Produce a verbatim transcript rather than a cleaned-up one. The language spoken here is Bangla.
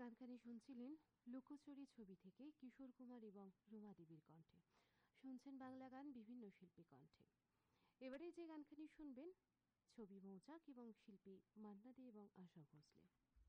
গানখানি শুনছিলেন লুকোচুরি ছবি থেকে কিশোর কুমার এবং রুমা দেবীর কণ্ঠে। শুনছেন বাংলা গান বিভিন্ন শিল্পী কণ্ঠে। এবারে যে গানখানি শুনবেন ছবি মৌচাক এবং শিল্পী মান্না দে এবং আশা ভোসলে।